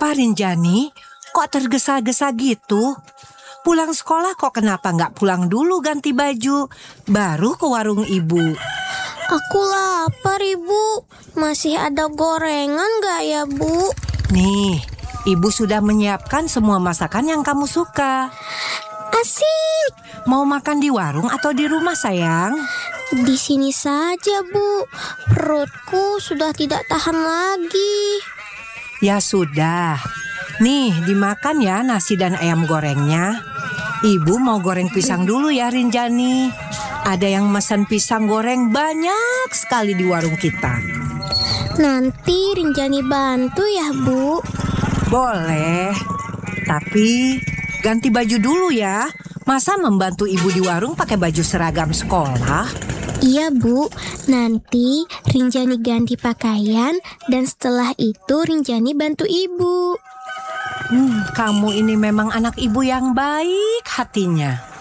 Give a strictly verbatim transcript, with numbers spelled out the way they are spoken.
Kenapa Rinjani? Kok tergesa-gesa gitu? Pulang sekolah kok kenapa nggak pulang dulu ganti baju, baru ke warung ibu? Aku lapar, Ibu. Masih ada gorengan nggak ya, Bu? Nih, ibu sudah menyiapkan semua masakan yang kamu suka. Asik! Mau makan di warung atau di rumah, sayang? Di sini saja, Bu. Perutku sudah tidak tahan lagi. Ya sudah. Nih, dimakan ya nasi dan ayam gorengnya. Ibu mau goreng pisang dulu ya, Rinjani. Ada yang pesan pisang goreng banyak sekali di warung kita. Nanti Rinjani bantu ya, Bu? Boleh. Tapi ganti baju dulu ya. Masa membantu ibu di warung pakai baju seragam sekolah? Iya, Bu. Nanti Rinjani ganti pakaian dan setelah itu Rinjani bantu Ibu. Hmm, kamu ini memang anak ibu yang baik hatinya.